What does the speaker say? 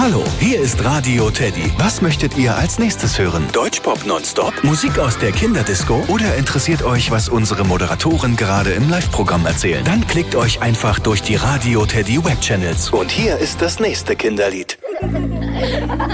Hallo, hier ist Radio Teddy. Was möchtet ihr als nächstes hören? Deutschpop nonstop? Musik aus der Kinderdisco? Oder interessiert euch, was unsere Moderatoren gerade im Live-Programm erzählen? Dann klickt euch einfach durch die Radio Teddy Web-Channels. Und hier ist das nächste Kinderlied.